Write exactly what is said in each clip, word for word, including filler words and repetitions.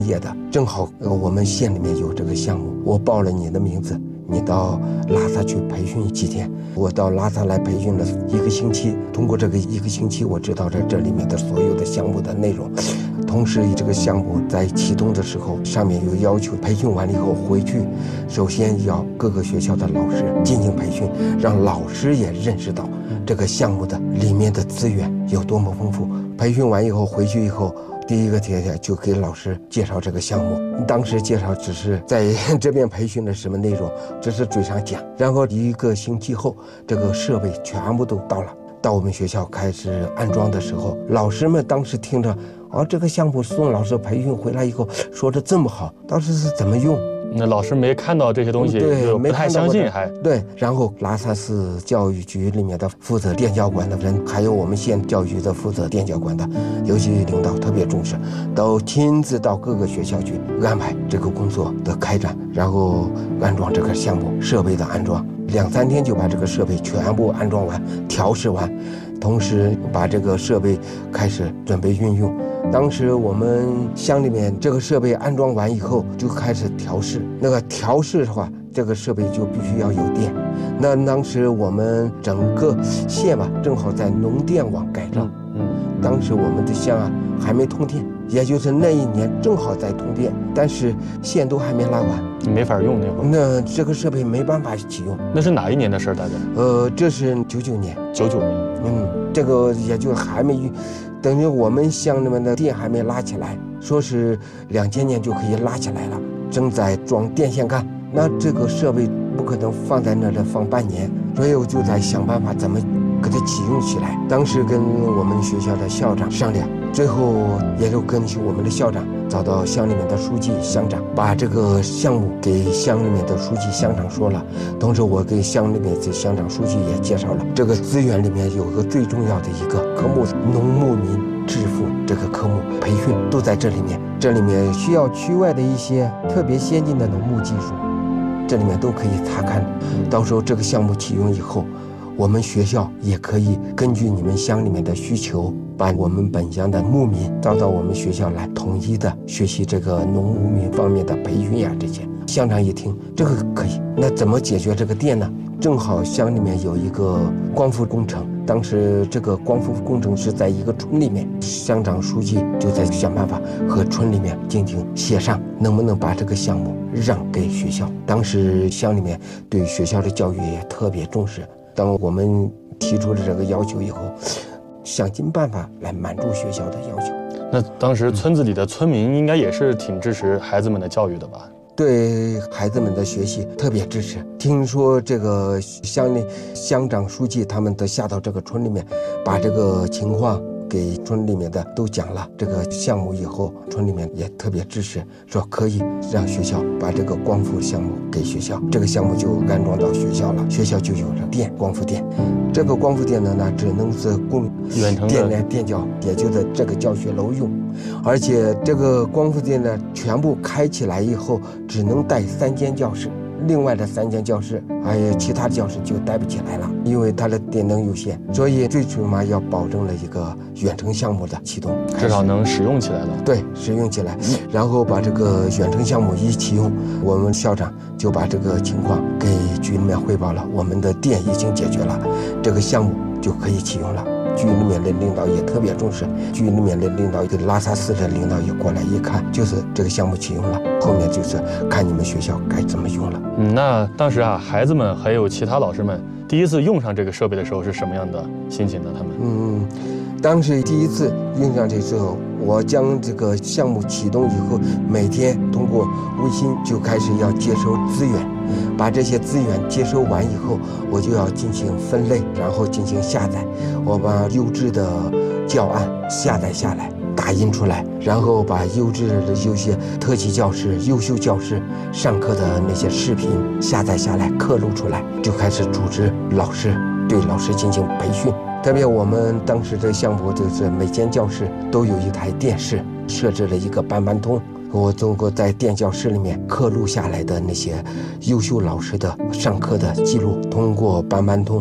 业的，正好我们县里面有这个项目，我报了你的名字，你到拉萨去培训几天。我到拉萨来培训了一个星期，通过这个一个星期，我知道这这里面的所有的项目的内容。同时，这个项目在启动的时候，上面有要求，培训完了以后回去，首先要各个学校的老师进行培训，让老师也认识到这个项目的里面的资源有多么丰富。培训完以后回去以后，第一个天天就给老师介绍这个项目。当时介绍只是在这边培训的什么内容，只是嘴上讲。然后一个星期后，这个设备全部都到了。到我们学校开始安装的时候，老师们当时听着，哦，这个项目宋老师培训回来以后说的这么好，当时是怎么用？ 那老师没看到这些东西， 对， 不太相信，还对。然后拉萨市教育局里面的负责电教馆的人，还有我们县教育局的负责电教馆的，尤其领导特别重视，都亲自到各个学校去安排这个工作的开展，然后安装这个项目设备的安装，两三天就把这个设备全部安装完、调试完，同时把这个设备开始准备运用。当时我们乡里面这个设备安装完以后，就开始调试。那个调试的话，这个设备就必须要有电。那当时我们整个县吧，正好在农电网改造。嗯，当时我们的乡啊还没通电，也就是那一年正好在通电，但是线都还没拉完， 没法用那会儿。 那这个设备没办法启用。 那是哪一年的事儿？大概？ 呃，这是九九年。 九九年。 嗯，这个也就还没。等于我们乡里面的电还没拉起来，说是两千年就可以拉起来了，正在装电线杆。那这个设备不可能放在那儿放半年，所以我就在想办法怎么给它启用起来。当时跟我们学校的校长商量，最后也就跟我们的校长找到乡里面的书记、乡长，把这个项目给乡里面的书记、乡长说了。同时，我给乡里面的乡长、书记也介绍了这个资源里面有个最重要的一个科目——农牧民致富这个科目培训都在这里面。这里面需要区外的一些特别先进的农牧技术，这里面都可以查看。到时候这个项目启用以后，我们学校也可以根据你们乡里面的需求，把我们本乡的牧民招到我们学校来，统一的学习这个农牧民方面的培训呀，这些。乡长一听这个可以，那怎么解决这个电呢？正好乡里面有一个光伏工程，当时这个光伏工程是在一个村里面，乡长书记就在想办法和村里面进行协商，能不能把这个项目让给学校。当时乡里面对学校的教育也特别重视，当我们提出了这个要求以后，想尽办法来满足学校的要求。 那当时村子里的村民应该也是挺支持孩子们的教育的吧？ 对孩子们的学习特别支持。听说这个乡里乡长、书记他们都下到这个村里面，把这个情况给村里面的都讲了这个项目以后，村里面也特别支持，说可以让学校把这个光伏项目给学校，这个项目就安装到学校了，学校就有了电，光伏电。这个光伏电呢，呢只能是供远程电来电教，也就在这个教学楼用。而且这个光伏电呢，全部开起来以后，只能带三间教室。另外的三间教室还有其他的教室就带不起来了，因为它的电能有限，所以最起码要保证了一个远程项目的启动， 至少能使用起来了。 对，使用起来，然后把这个远程项目一启用，我们校长就把这个情况给局里面汇报了，我们的电已经解决了，这个项目就可以启用了。局里面的领导也特别重视，局里面的领导跟拉萨市的领导也过来一看，就是这个项目启用了，后面就是看你们学校该怎么用了。 嗯，那当时啊，孩子们还有其他老师们第一次用上这个设备的时候是什么样的心情呢？他们嗯，当时第一次用上这时候，我将这个项目启动以后，每天通过微信就开始要接收资源，把这些资源接收完以后，我就要进行分类，然后进行下载。我把优质的教案下载下来，打印出来，然后把优质的有些特级教师、优秀教师上课的那些视频下载下来，刻录出来，就开始组织老师对老师进行培训。特别我们当时的项目就是每间教室都有一台电视，设置了一个班班通。我通过在电教室里面刻录下来的那些优秀老师的上课的记录，通过班班通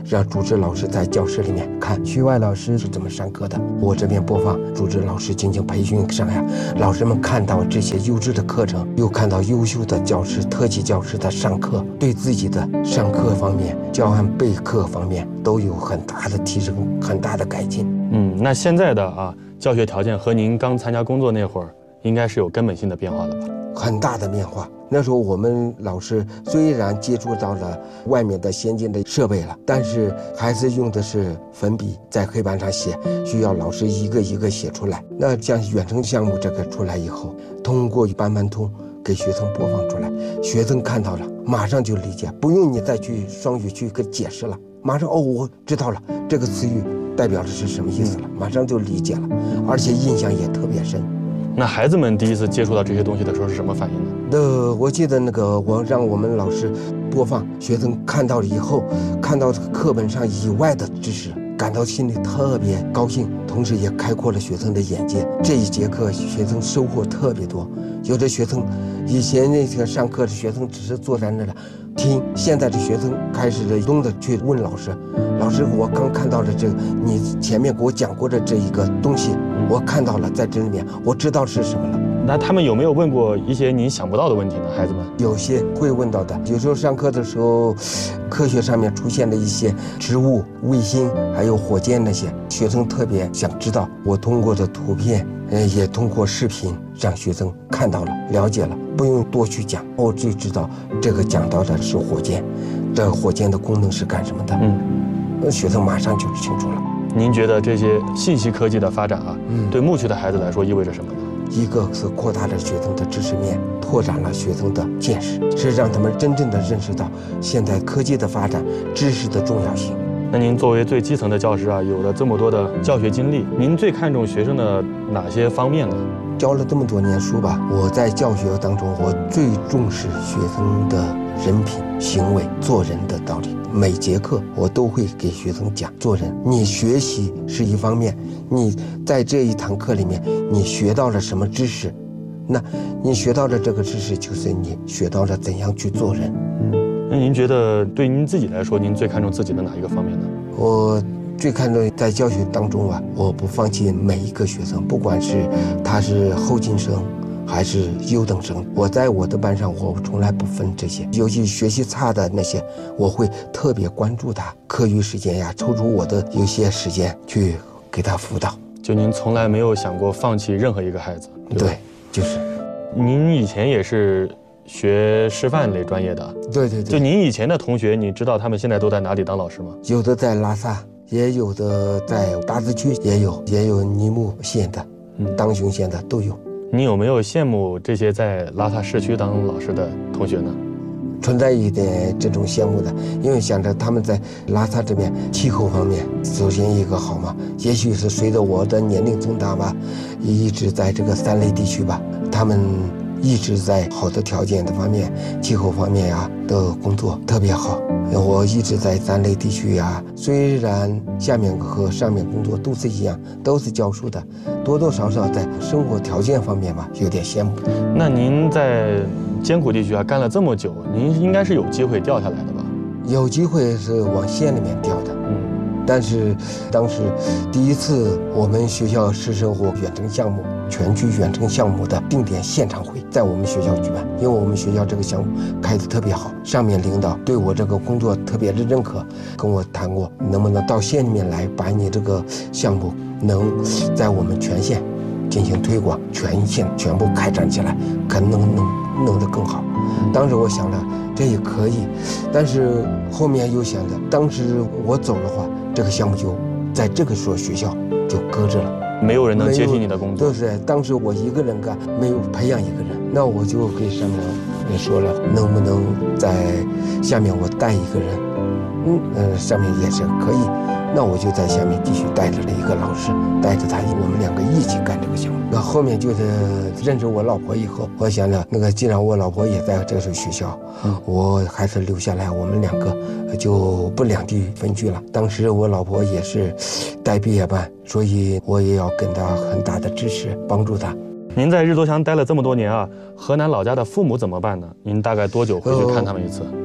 让主治老师在教室里面看徐外老师是怎么上课的，我这边播放主治老师进行培训上呀。老师们看到这些优质的课程，又看到优秀的教师、特级教师的上课，对自己的上课方面、教案备课方面都有很大的提升、很大的改进。 嗯，那现在的啊教学条件和您刚参加工作那会儿，应该是有根本性的变化了吧？ 很大的变化。那时候我们老师虽然接触到了外面的先进的设备了，但是还是用的是粉笔在黑板上写，需要老师一个一个写出来。那像远程项目这个出来以后，通过班班通给学生播放出来，学生看到了马上就理解，不用你再去双语去给解释了，马上哦我知道了这个词语代表的是什么意思了，马上就理解了，而且印象也特别深。 那孩子们第一次接触到这些东西的时候是什么反应呢？ 那我记得那个我让我们老师播放，学生看到了以后，看到课本上以外的知识，感到心里特别高兴，同时也开阔了学生的眼界。这一节课学生收获特别多，有的学生以前那个上课的学生只是坐在那儿听，现在的学生开始主动的去问老师，老师我刚看到了这个你前面给我讲过的这一个东西，我看到了在这里面，我知道是什么了。 那他们有没有问过一些您想不到的问题呢？孩子们有些会问到的，有时候上课的时候，科学上面出现的一些植物、卫星还有火箭那些，学生特别想知道。我通过的图片，呃，也通过视频让学生看到了、了解了，不用多去讲，我就知道这个讲到的是火箭，这个火箭的功能是干什么的。嗯，学生马上就清楚了。 您觉得这些信息科技的发展啊， 嗯， 对牧区的孩子来说意味着什么呢？ 一个是扩大了学生的知识面，拓展了学生的见识，是让他们真正的认识到现在科技的发展、知识的重要性。 那您作为最基层的教师啊，有了这么多的教学经历，您最看重学生的哪些方面呢？ 教了这么多年书吧，我在教学当中，我最重视学生的人品、行为、做人的道理。每节课我都会给学生讲做人。你学习是一方面，你在这一堂课里面，你学到了什么知识？那你学到的这个知识，就是你学到了怎样去做人。 嗯，那您觉得对您自己来说，您最看重自己的哪一个方面呢？ 我最看重在教学当中啊，我不放弃每一个学生，不管是他是后进生还是优等生，我在我的班上我从来不分这些，尤其学习差的那些，我会特别关注他，课余时间呀，抽出我的有些时间去给他辅导。 就您从来没有想过放弃任何一个孩子？对， 对，就是。 您以前也是学师范类专业的？ 对对对。 就您以前的同学，你知道他们现在都在哪里当老师吗？ 有的在拉萨，也有的在大自区，也有，也有尼木县的，嗯，当雄县的都有。 你有没有羡慕这些在拉萨市区当老师的同学呢？ 存在一点这种羡慕的，因为想着他们在拉萨这边气候方面，首先一个好嘛，也许是随着我的年龄增大吧，一直在这个三类地区吧，他们一直在好的条件的方面，气候方面呀的工作特别好。我一直在三类地区呀，虽然下面和上面工作都是一样，都是教书的，多多少少在生活条件方面吧，有点羡慕。 那您在艰苦地区啊干了这么久，您应该是有机会调下来的吧？ 有机会是往县里面调的，嗯，但是当时第一次我们学校师生活远程项目全区远程项目的定点现场会在我们学校举办，因为我们学校这个项目开得特别好，上面领导对我这个工作特别的认可，跟我谈过能不能到县里面来，把你这个项目能在我们全县进行推广，全县全部开展起来，可能能弄得更好。当时我想了这也可以，但是后面又想着当时我走的话，这个项目就在这个所学校就搁着了， 没有人能接替你的工作。 对对，当时我一个人干，没有培养一个人，那我就给上面也说了，能不能在下面我带一个人？嗯呃，上面也是可以，那我就在下面继续带着了一个老师，带着他，我们两个一起干这个项目。那后面就是认识我老婆以后，我想着那个既然我老婆也在这所学校，嗯，我还是留下来，我们两个就不两地分居了。当时我老婆也是带毕业班，所以我也要给她很大的支持，帮助她。 您在日头乡待了这么多年啊，河南老家的父母怎么办呢？您大概多久回去看他们一次？ 呃、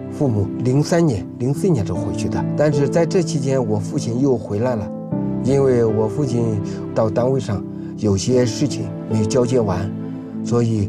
父母零三年、零四年就回去的。但是在这期间，我父亲又回来了，因为我父亲到单位上有些事情没有交接完，所以